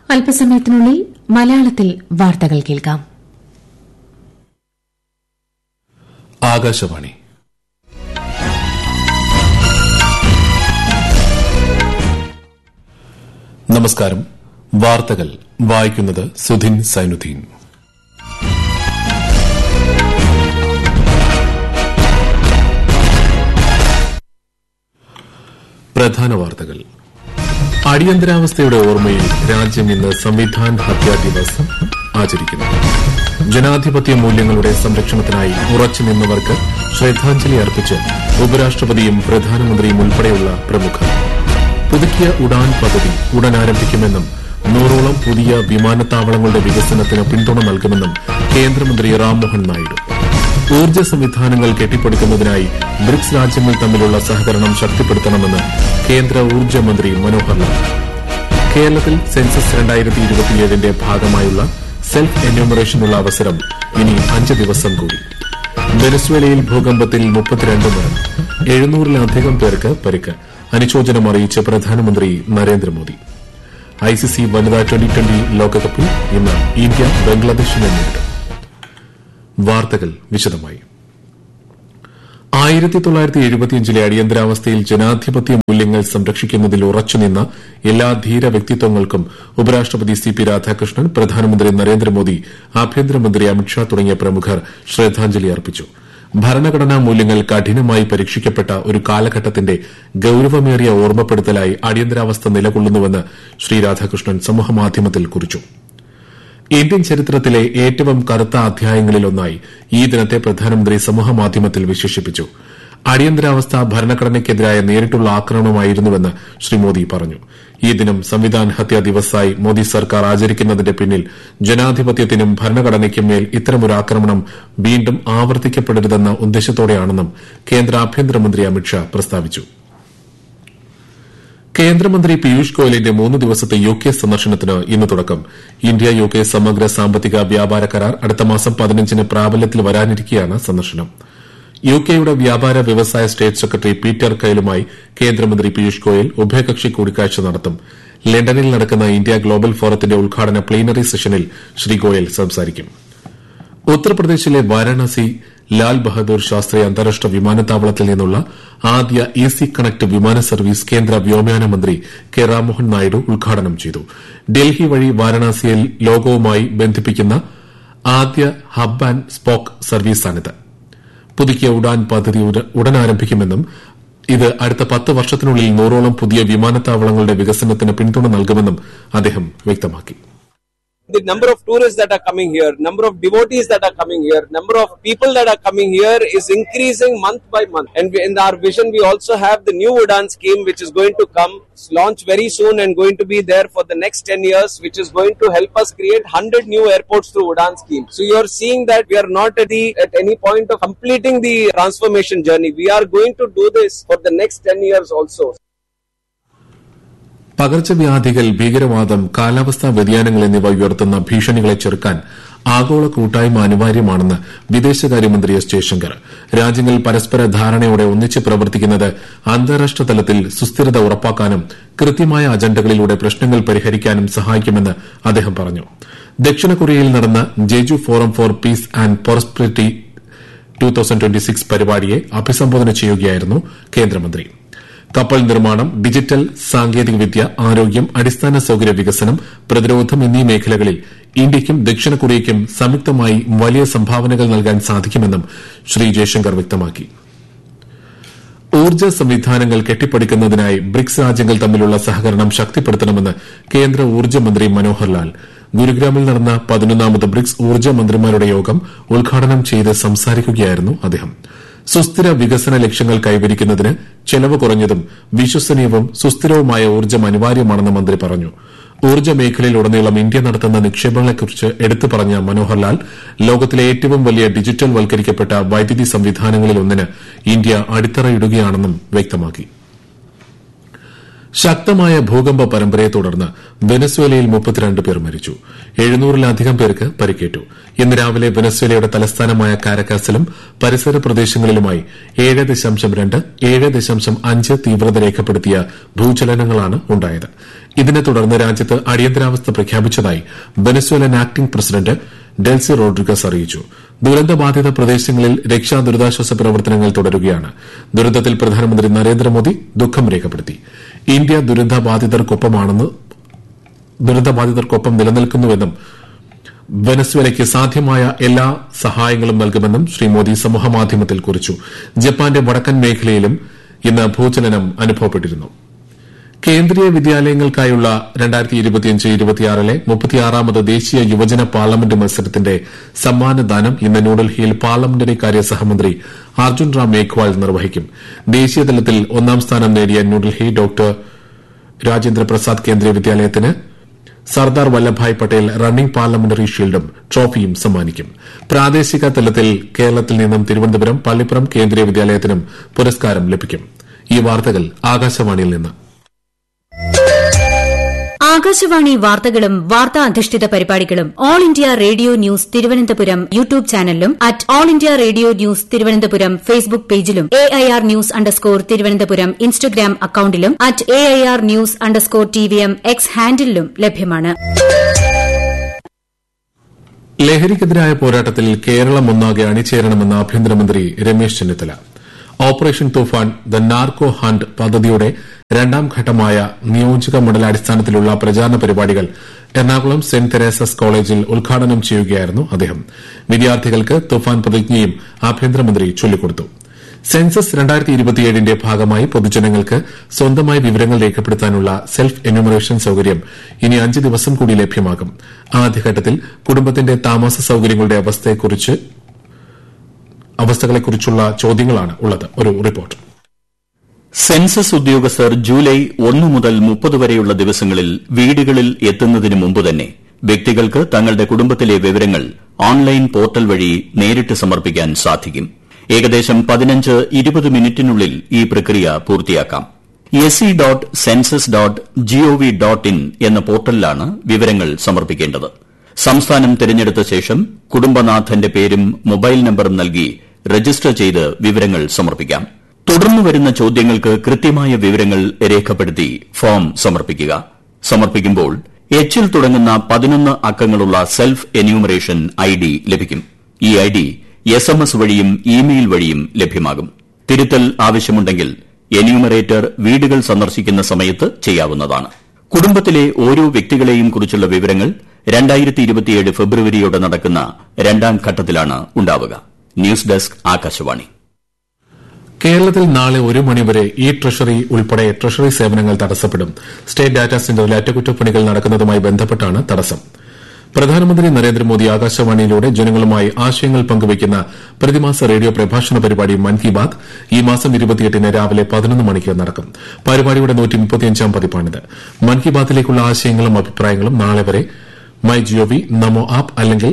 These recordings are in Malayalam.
അല്പസമയത്തിനുള്ളിൽ മലയാളത്തിൽ വാർത്തകൾ കേൾക്കാം. ആകാശവാണി. നമസ്കാരം. വാർത്തകൾ വായിക്കുന്നത് സുധിൻ സൈനുദ്ദീൻ. പ്രധാന വാർത്തകൾ. അടിയന്തരാവസ്ഥയുടെ ഓർമ്മയിൽ രാജ്യം ഇന്ന് സംവിധാൻ ഹത്യാ ദിവസ് ആചരിക്കുന്നു. ജനാധിപത്യ മൂല്യങ്ങളുടെ സംരക്ഷണത്തിനായി ഉറച്ചുനിന്നവർക്ക് ശ്രദ്ധാഞ്ജലി അർപ്പിച്ച് ഉപരാഷ്ട്രപതിയും പ്രധാനമന്ത്രിയും ഉൾപ്പെടെയുള്ള പ്രമുഖർ. പുതുക്കിയ ഉഡാൻ പദ്ധതി ഉടൻ ആരംഭിക്കുമെന്നും 100ഓളം പുതിയ വിമാനത്താവളങ്ങളുടെ വികസനത്തിന് പിന്തുണ നൽകുമെന്നും കേന്ദ്രമന്ത്രി റാംമോഹൻ നായിഡു. ഊർജ്ജ സംവിധാനങ്ങൾ കെട്ടിപ്പടുക്കുന്നതിനായി ബ്രിക്സ് രാജ്യങ്ങൾ തമ്മിലുള്ള സഹകരണം ശക്തിപ്പെടുത്തണമെന്ന് കേന്ദ്ര ഊർജ്ജ മന്ത്രി മനോഹർ ലാൽ. കേരളത്തിൽ സെൻസസ് 2027ന്റെ ഭാഗമായുള്ള സെൽഫ് എന്യൂമറേഷനുള്ള അവസരം ഇനി 5 ദിവസം കൂടി. വെനസ്വേലയിൽ ഭൂകമ്പത്തിൽ 32 മരണം, 700-ലധികം പേർക്ക് പരിക്ക്. അനുശോചനം അറിയിച്ച് പ്രധാനമന്ത്രി നരേന്ദ്രമോദി. ICC വനിതാ 2020 ലോകകപ്പിൽ ഇന്ന് ഇന്ത്യ ബംഗ്ലാദേശിനെ നേരിടും. വാർത്തകൾ വിശദമായി. 1975ലെ അടിയന്തരാവസ്ഥയിൽ ജനാധിപത്യ മൂല്യങ്ങൾ സംരക്ഷിക്കുന്നതിൽ ഉറച്ചുനിന്ന എല്ലാ ധീര വ്യക്തിത്വങ്ങൾക്കും ഉപരാഷ്ട്രപതി CP രാധാകൃഷ്ണൻ, പ്രധാനമന്ത്രി നരേന്ദ്രമോദി, ആഭ്യന്തരമന്ത്രി അമിത്ഷാ തുടങ്ങിയ പ്രമുഖർ ശ്രദ്ധാഞ്ജലി അർപ്പിച്ചു. ഭരണഘടനാ മൂല്യങ്ങൾ കഠിനമായി പരീക്ഷിക്കപ്പെട്ട ഒരു കാലഘട്ടത്തിന്റെ ഗൌരവമേറിയ ഓർമ്മപ്പെടുത്തലായി അടിയന്തരാവസ്ഥ നിലകൊള്ളുന്നുവെന്ന് ശ്രീ രാധാകൃഷ്ണൻ സമൂഹമാധ്യമത്തിൽ കുറിച്ചു. ഇന്ത്യൻ ചരിത്രത്തിലെ ഏറ്റവും കറുത്ത അധ്യായങ്ങളിലൊന്നായി ഈ ദിനത്തെ പ്രധാനമന്ത്രി സമൂഹമാധ്യമത്തിൽ വിശേഷിപ്പിച്ചു. അടിയന്തരാവസ്ഥ ഭരണഘടനയ്ക്കെതിരായ നേരിട്ടുള്ള ആക്രമണമായിരുന്നുവെന്ന് ശ്രീ മോദി പറഞ്ഞു. ഈ ദിനം സംവിധാൻ ഹത്യാ ദിവസായി മോദി സർക്കാർ ആചരിക്കുന്നതിന്റെ പിന്നിൽ ജനാധിപത്യത്തിനും ഭരണഘടനയ്ക്കും മേൽ ഇത്തരമൊരു ആക്രമണം വീണ്ടും ആവർത്തിക്കപ്പെടരുതെന്ന ഉദ്ദേശത്തോടെയാണെന്നും കേന്ദ്ര ആഭ്യന്തരമന്ത്രി അമിത്ഷാ പ്രസ്താവിച്ചു. കേന്ദ്രമന്ത്രി പീയൂഷ് ഗോയലിന്റെ 3 ദിവസത്തെ UK സന്ദർശനത്തിന് ഇന്ന് തുടക്കം. ഇന്ത്യ UK സമഗ്ര സാമ്പത്തിക വ്യാപാര കരാർ അടുത്ത മാസം 15-ന് പ്രാബല്യത്തിൽ വരാനിരിക്കെയാണ് സന്ദർശനം. UKയുടെ വ്യാപാര വ്യവസായ സ്റ്റേറ്റ് സെക്രട്ടറി പീറ്റർ കൈലുമായി കേന്ദ്രമന്ത്രി പീയൂഷ് ഗോയൽ ഉഭയകക്ഷി കൂടിക്കാഴ്ച നടത്തും. ലണ്ടനിൽ നടക്കുന്ന ഇന്ത്യ ഗ്ലോബൽ ഫോറത്തിന്റെ ഉദ്ഘാടന പ്ലീനറി സെഷനിൽ ശ്രീ ഗോയൽ സംസാരിക്കും. ഉത്തർപ്രദേശിലെ വാരാണസി ലാൽ ബഹദൂർ ശാസ്ത്രി അന്താരാഷ്ട്ര വിമാനത്താവളത്തിൽ നിന്നുള്ള ആദ്യ ഈസി കണക്ട് വിമാന സർവീസ് കേന്ദ്ര വ്യോമയാന മന്ത്രി കെ റാംമോഹൻ നായിഡു ഉദ്ഘാടനം ചെയ്തു. ഡൽഹി വഴി വാരാണസിയെ ലോകവുമായി ബന്ധിപ്പിക്കുന്ന ആദ്യ ഹബ് ആൻഡ് സ്പോക്ക് സർവീസാണിത്. പുതുക്കിയ ഉഡാൻ പദ്ധതി ഉടൻ ആരംഭിക്കുമെന്നും ഇത് അടുത്ത 10 വർഷത്തിനുള്ളിൽ 100ഓളം പുതിയ വിമാനത്താവളങ്ങളുടെ വികസനത്തിന് പിന്തുണ നൽകുമെന്നും അദ്ദേഹം വ്യക്തമാക്കി. The number of tourists that are coming here, number of devotees that are coming here, number of people that are coming here is increasing month by month. And in our vision, we also have the new Udan scheme, which is going to come, launch very soon and going to be there for the next 10 years, which is going to help us create 100 new airports through Udan scheme. So you're seeing that we are not at any point of completing the transformation journey. We are going to do this for the next 10 years also. പകർച്ചവ്യാധികൾ, ഭീകരവാദം, കാലാവസ്ഥാ വ്യതിയാനങ്ങൾ എന്നിവ ഉയർത്തുന്ന ഭീഷണികളെ ചെറുക്കാൻ ആഗോള കൂട്ടായ്മ അനിവാര്യമാണെന്ന് വിദേശകാര്യമന്ത്രി എസ് ജയശങ്കർ. രാജ്യങ്ങൾ പരസ്പര ധാരണയോടെ ഒന്നിച്ച് പ്രവർത്തിക്കുന്നത് അന്താരാഷ്ട്ര തലത്തിൽ സുസ്ഥിരത ഉറപ്പാക്കാനും കൃത്യമായ അജണ്ടകളിലൂടെ പ്രശ്നങ്ങൾ പരിഹരിക്കാനും സഹായിക്കുമെന്ന് അദ്ദേഹം പറഞ്ഞു. ദക്ഷിണ കൊറിയയിൽ നടന്ന Jeju forum four piece and prosperity 2026 പരിപാടിയെ അഭിസംബോധന ചെയ്യുകയായിരുന്നു കേന്ദ്രമന്ത്രി. കപ്പൽ നിർമ്മാണം, ഡിജിറ്റൽ സാങ്കേതികവിദ്യ, ആരോഗ്യം, അടിസ്ഥാന സൌകര്യ വികസനം, പ്രതിരോധം എന്നീ മേഖലകളിൽ ഇന്ത്യയ്ക്കും ദക്ഷിണ കൊറിയയ്ക്കും സംയുക്തമായി വലിയ സംഭാവനകൾ നൽകാൻ സാധിക്കുമെന്നും ശ്രീ ജയശങ്കർ വ്യക്തമാക്കി. ഊർജ്ജ സംവിധാനങ്ങൾ കെട്ടിപ്പടുക്കുന്നതിനായി ബ്രിക്സ് രാജ്യങ്ങൾ തമ്മിലുള്ള സഹകരണം ശക്തിപ്പെടുത്തണമെന്ന് കേന്ദ്ര ഊർജ്ജ മന്ത്രി മനോഹർ ലാൽ. ഗുരുഗ്രാമിൽ നടന്ന 11ാമത് ബ്രിക്സ് ഊർജ്ജ മന്ത്രിമാരുടെ യോഗം ഉദ്ഘാടനം ചെയ്ത് സംസാരിക്കുകയായിരുന്നു അദ്ദേഹം. സുസ്ഥിര വികസന ലക്ഷ്യങ്ങൾ കൈവരിക്കുന്നതിന് ചെലവ് കുറഞ്ഞതും വിശ്വസനീയവും സുസ്ഥിരവുമായ ഊർജ്ജം അനിവാര്യമാണെന്ന് മന്ത്രി പറഞ്ഞു. ഊർജ്ജ മേഖലയിലുടനീളം ഇന്ത്യ നടത്തുന്ന നിക്ഷേപങ്ങളെക്കുറിച്ച് എടുത്തു പറഞ്ഞ മനോഹർ ലാൽ, ലോകത്തിലെ ഏറ്റവും വലിയ ഡിജിറ്റൽ വൽക്കരിക്കപ്പെട്ട വൈദ്യുതി സംവിധാനങ്ങളിലൊന്നിന് ഇന്ത്യ അടിത്തറയിടുകയാണെന്നും വ്യക്തമാക്കി. ശക്തമായ ഭൂകമ്പ പരമ്പരയെ തുടർന്ന് വെനസ്വേലയിൽ 32 പേർ മരിച്ചു. 700-ലധികം പേർക്ക് പരിക്കേറ്റു. ഇന്ന് രാവിലെ വെനസ്വേലയുടെ തലസ്ഥാനമായ കാരക്കാസിലും പരിസര പ്രദേശങ്ങളിലുമായി 7.2, 7.5 തീവ്രത രേഖപ്പെടുത്തിയ ഭൂചലനങ്ങളാണ് ഉണ്ടായത്. ഇതിനെ തുടർന്ന് രാജ്യത്ത് അടിയന്തരാവസ്ഥ പ്രഖ്യാപിച്ചതായി Venezuelan acting president Delcy Rodriguez അറിയിച്ചു. ദുരന്തബാധിത പ്രദേശങ്ങളിൽ രക്ഷാദുരിതാശ്വാസ പ്രവർത്തനങ്ങൾ തുടരുകയാണ്. ദുരന്തത്തിൽ പ്രധാനമന്ത്രി നരേന്ദ്രമോദി ദുഃഖം രേഖപ്പെടുത്തി. ഇന്ത്യ ദുരന്തബാധിതർക്കൊപ്പം നിലനിൽക്കുന്നുവെന്നും വെനസ്വേലയ്ക്ക് സാധ്യമായ എല്ലാ സഹായങ്ങളും നൽകുമെന്നും ശ്രീ മോദി സമൂഹമാധ്യമത്തിൽ കുറിച്ചു. ജപ്പാന്റെ വടക്കൻ മേഖലയിലും ഇന്ന് ഭൂചലനം അനുഭവപ്പെട്ടിരുന്നു. കേന്ദ്രീയ വിദ്യാലയങ്ങൾക്കായുള്ള 2025-26 36ാമത് ദേശീയ യുവജന പാർലമെന്റ് മത്സരത്തിന്റെ സമ്മാനദാനം ഇന്ന് ന്യൂഡൽഹിയിൽ പാർലമെന്ററി കാര്യ സഹമന്ത്രി അർജുൻ റാം മേഘ്വാൾ നിർവഹിക്കും. ദേശീയതലത്തിൽ ഒന്നാം സ്ഥാനം നേടിയ ന്യൂഡൽഹി ഡോക്ടർ രാജേന്ദ്ര പ്രസാദ് കേന്ദ്രീയ വിദ്യാലയത്തിന് സർദാർ വല്ലഭായ് പട്ടേൽ റണ്ണിംഗ് പാർലമെന്ററി ഷീൽഡും ട്രോഫിയും സമ്മാനിക്കും. പ്രാദേശിക തലത്തിൽ കേരളത്തിൽ നിന്നും തിരുവനന്തപുരം പള്ളിപ്പുറം കേന്ദ്രീയ വിദ്യാലയത്തിനും പുരസ്കാരം ലഭിക്കും. ഈ വാർത്തകൾ ആകാശവാണിയിൽ നിന്ന്. ആകാശവാണി വാർത്തകളും വാർത്താ അധിഷ്ഠിത പരിപാടികളും all India radio news Thiruvananthapuram YouTube ചാനലിലും at all India radio news Thiruvananthapuram Facebook പേജിലും AIR ന്യൂസ് _ ഇൻസ്റ്റഗ്രാം അക്കൌണ്ടിലും at AIR news _ TVM X ഹാൻഡിലും ലഭ്യമാണ്. ലഹരിക്കെതിരായ പോരാട്ടത്തിൽ കേരളം ഒന്നാകെ അണിചേരണമെന്ന് ആഭ്യന്തരമന്ത്രി Ramesh Chennithala. Operation Toofan the narco hunt പദ്ധതിയുടെ രണ്ടാം ഘട്ടമായ നിയോജക മണ്ഡലാടിസ്ഥാനത്തിലുള്ള പ്രചാരണ പരിപാടികൾ എറണാകുളം സെന്റ് തെരേസസ് കോളേജിൽ ഉദ്ഘാടനം ചെയ്യുകയായിരുന്നു അദ്ദേഹം. വിദ്യാർത്ഥികൾക്ക് തുഫാൻ പ്രതിജ്ഞയും ആഭ്യന്തരമന്ത്രി ചൊല്ലിക്കൊടുത്തു. സെൻസസ് 2027ന്റെ ഭാഗമായി പൊതുജനങ്ങൾക്ക് സ്വന്തമായി വിവരങ്ങൾ രേഖപ്പെടുത്താനുള്ള സെൽഫ് എന്യൂമറേഷൻ സൌകര്യം ഇനി 5 ദിവസം കൂടി ലഭ്യമാകും. ആദ്യഘട്ടത്തിൽ കുടുംബത്തിന്റെ താമസ സൌകര്യങ്ങളുടെ അവസ്ഥകളെക്കുറിച്ചുള്ള ചോദ്യങ്ങളാണ് ഉള്ളത്. ഒരു റിപ്പോർട്ട്. സെൻസസ് ഉദ്യോഗസ്ഥർ ജൂലൈ 1 മുതൽ 30 വരെയുള്ള ദിവസങ്ങളിൽ വീടുകളിൽ എത്തുന്നതിന് മുമ്പ് തന്നെ വ്യക്തികൾക്ക് തങ്ങളുടെ കുടുംബത്തിലെ വിവരങ്ങൾ ഓൺലൈൻ പോർട്ടൽ വഴി നേരിട്ട് സമർപ്പിക്കാൻ സാധിക്കും. ഏകദേശം 15-20 മിനിറ്റിനുള്ളിൽ ഈ പ്രക്രിയ പൂർത്തിയാക്കാം. se.census.gov.in എന്ന പോർട്ടലിലാണ് വിവരങ്ങൾ സമർപ്പിക്കേണ്ടത്. സംസ്ഥാനം തിരഞ്ഞെടുത്ത ശേഷം കുടുംബനാഥന്റെ പേരും മൊബൈൽ നമ്പറും നൽകി രജിസ്റ്റർ ചെയ്ത് വിവരങ്ങൾ സമർപ്പിക്കാം. തുടർന്നു വരുന്ന ചോദ്യങ്ങൾക്ക് കൃത്യമായ വിവരങ്ങൾ രേഖപ്പെടുത്തി ഫോം സമർപ്പിക്കുക. സമർപ്പിക്കുമ്പോൾ H ൽ തുടങ്ങുന്ന 11 അക്കങ്ങളുള്ള സെൽഫ് എന്യൂമറേഷൻ ID ലഭിക്കും. ഈ ID SMS വഴിയും ഇമെയിൽ വഴിയും ലഭ്യമാകും. തിരുത്തൽ ആവശ്യമുണ്ടെങ്കിൽ എന്യൂമറേറ്റർ വീടുകൾ സന്ദർശിക്കുന്ന സമയത്ത് ചെയ്യാവുന്നതാണ്. കുടുംബത്തിലെ ഓരോ വ്യക്തികളെയും കുറിച്ചുള്ള വിവരങ്ങൾ 2027 ഫെബ്രുവരിയോടെ നടക്കുന്ന രണ്ടാം ഘട്ടത്തിലാണ് ഉണ്ടാവുക. News desk Akashvani. കേരളത്തിൽ നാളെ 1 മണിവരെ ട്രഷറി ഉൾപ്പെടെ ട്രഷറി സേവനങ്ങൾ തടസ്സപ്പെടും. സ്റ്റേറ്റ് ഡാറ്റാ സെന്ററിൽ അറ്റകുറ്റപ്പണികൾ നടക്കുന്നതുമായി ബന്ധപ്പെട്ടാണ് തടസ്സം. പ്രധാനമന്ത്രി നരേന്ദ്രമോദി ആകാശവാണിയിലൂടെ ജനങ്ങളുമായി ആശയങ്ങൾ പങ്കുവയ്ക്കുന്ന പ്രതിമാസ റേഡിയോ പ്രഭാഷണ പരിപാടി മൻ കി ബാത് ഈ മാസം 28-ന് രാവിലെ 11 മണിക്ക് നടക്കും. പരിപാടിയുടെ 135ാം പതിപ്പാണിത്. മൻ കി ബാത്തിലേക്കുള്ള ആശയങ്ങളും അഭിപ്രായങ്ങളും നാളെ വരെ മൈ ജിഒവി, നമോ ആപ്പ് അല്ലെങ്കിൽ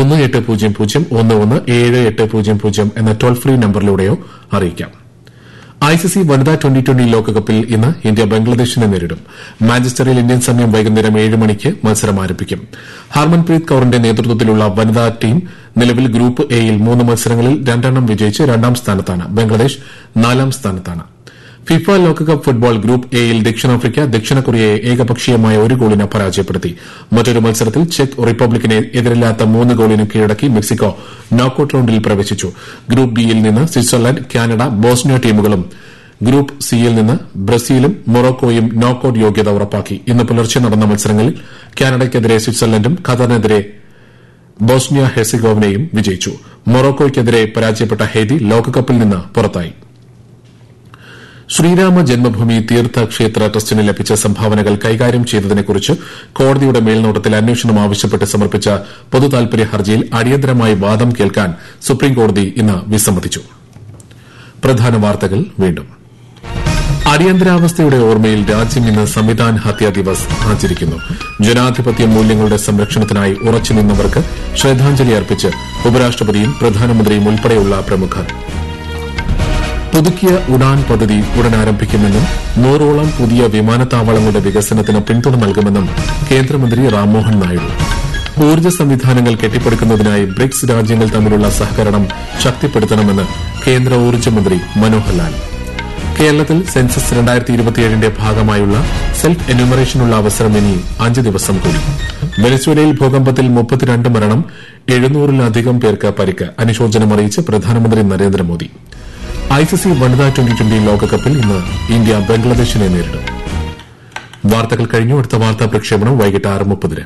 1800-117800 എന്ന ടോൾ ഫ്രീ നമ്പറിലൂടെയോ അറിയിക്കാം. ICC വനിതാ 2020 ലോകകപ്പിൽ ഇന്ന് ഇന്ത്യ ബംഗ്ലാദേശിനെ നേരിടും. മാഞ്ചസ്റ്ററിൽ ഇന്ത്യൻ സമയം വൈകുന്നേരം 7 മണിക്ക് മത്സരം ആരംഭിക്കും. ഹർമൻപ്രീത് കൌറിന്റെ നേതൃത്വത്തിലുള്ള വനിതാ ടീം നിലവിൽ ഗ്രൂപ്പ് എയിൽ 3 മത്സരങ്ങളിൽ 2 വിജയിച്ച് 2ാം സ്ഥാനത്താണ്. ബംഗ്ലാദേശ് 4ാം സ്ഥാനത്താണ്. ഫിഫ ലോകകപ്പ് ഫുട്ബോൾ ഗ്രൂപ്പ് എയിൽ ദക്ഷിണാഫ്രിക്ക ദക്ഷിണ കൊറിയയെ ഏകപക്ഷീയമായ 1 ഗോളിന് പരാജയപ്പെടുത്തി. മറ്റൊരു മത്സരത്തിൽ ചെക്ക് റിപ്പബ്ലിക്കിനെ എതിരില്ലാത്ത 3 ഗോളിന് കീഴടക്കി മെക്സിക്കോ നോക്കൌട്ട് റൌണ്ടിൽ പ്രവേശിച്ചു. ഗ്രൂപ്പ് ബിയിൽ നിന്ന് സ്വിറ്റ്സർലൻഡ്, കാനഡ, ബോസ്നിയ ടീമുകളും ഗ്രൂപ്പ് സിയിൽ നിന്ന് ബ്രസീലും മൊറോക്കോയും നോക്കൌട്ട് യോഗ്യത ഉറപ്പാക്കി. ഇന്ന് പുലർച്ചെ നടന്ന മത്സരങ്ങളിൽ കാനഡയ്ക്കെതിരെ സ്വിറ്റ്സർലൻഡും ഖത്തറിനെതിരെ ബോസ്നിയ ഹെർസിഗോവിനയും വിജയിച്ചു. മൊറോക്കോയ്ക്കെതിരെ പരാജയപ്പെട്ട ഹെയ്തി ലോകകപ്പിൽ നിന്ന് പുറത്തായി. ശ്രീരാമ ജന്മഭൂമി തീർത്ഥക്ഷേത്ര ട്രസ്റ്റിന് ലഭിച്ച സംഭാവനകൾ കൈകാര്യം ചെയ്തതിനെക്കുറിച്ച് കോടതിയുടെ മേൽനോട്ടത്തിൽ അന്വേഷണം ആവശ്യപ്പെട്ട് സമർപ്പിച്ച പൊതുതാൽപര്യ ഹർജിയിൽ അടിയന്തരമായി വാദം കേൾക്കാൻ സുപ്രീംകോടതി ഇന്ന് വിസമ്മതിച്ചു. പ്രധാന വാർത്തകൾ വീണ്ടും. അടിയന്തരാവസ്ഥയുടെ ഓർമ്മയിൽ രാജ്യം ഇന്ന് സംവിധാൻ ഹത്യാ ദിവസ് ആചരിക്കുന്നു. ജനാധിപത്യ മൂല്യങ്ങളുടെ സംരക്ഷണത്തിനായി ഉറച്ചുനിന്നവർക്ക് ശ്രദ്ധാഞ്ജലി അർപ്പിച്ച് ഉപരാഷ്ട്രപതിയും പ്രധാനമന്ത്രിയും ഉൾപ്പെടെയുള്ള പ്രമുഖർ. പുതുക്കിയ ഉഡാൻ പദ്ധതി ഉടൻ ആരംഭിക്കുമെന്നും 100ഓളം പുതിയ വിമാനത്താവളങ്ങളുടെ വികസനത്തിന് പിന്തുണ നൽകുമെന്നും കേന്ദ്രമന്ത്രി റാംമോഹൻ നായിഡു. ഊർജ്ജ സംവിധാനങ്ങൾ കെട്ടിപ്പടുക്കുന്നതിനായി ബ്രിക്സ് രാജ്യങ്ങൾ തമ്മിലുള്ള സഹകരണം ശക്തിപ്പെടുത്തണമെന്ന് കേന്ദ്ര ഊർജ്ജമന്ത്രി മനോഹർ ലാൽ. കേരളത്തിൽ സെൻസസ് 2027ന്റെ ഭാഗമായുള്ള സെൽഫ് എന്യൂമറേഷനുള്ള അവസരം ഇനി 5 ദിവസം കൂടി. വെനസ്വേലയിൽ ഭൂകമ്പത്തിൽ 32 മരണം, 700-ലധികം പേർക്ക് പരിക്ക്. അനുശോചനമറിയിച്ച് പ്രധാനമന്ത്രി നരേന്ദ്രമോദി. ഐസിസി വനിതാ ട്വന്റി ലോകകപ്പിൽ ഇന്ന് ഇന്ത്യ ബംഗ്ലാദേശിനെ നേരിടും. വാർത്തകൾ കഴിഞ്ഞു. അടുത്ത വാർത്താ പ്രക്ഷേപണം വൈകിട്ട് 6:30.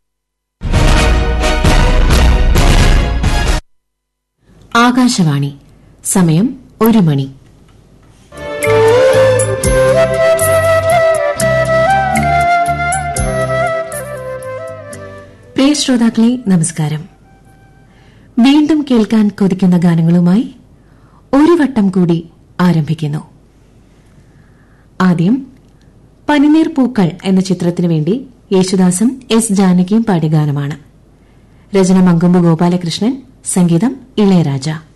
ആകാശവാണി. സമയം 1 മണി. പ്രിയ ശ്രോതാക്കളെ, നമസ്കാരം. വീണ്ടും കേൾക്കാൻ കൊതിക്കുന്ന ഗാനങ്ങളുമായി ഒരു വട്ടം കൂടി ആരംഭിക്കുന്നു. ആദ്യം പനിനീർ പൂക്കൾ എന്ന ചിത്രത്തിനു വേണ്ടി യേശുദാസും എസ് ജാനകിയും പാടിയ ഗാനമാണ്. രചന മങ്കൊമ്പ് ഗോപാലകൃഷ്ണൻ, സംഗീതം ഇളയരാജ.